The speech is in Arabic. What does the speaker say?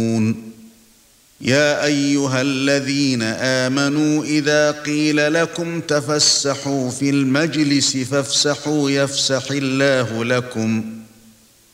يا ايها الذين امنوا اذا قيل لكم تفسحوا في المجلس فافسحوا يفسح الله لكم